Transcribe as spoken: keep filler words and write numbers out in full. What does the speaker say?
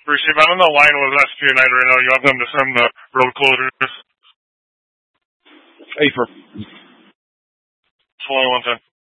Receive, I'm on the line with S P United right now. You have them to send the road closures. Hey, for twenty-one ten.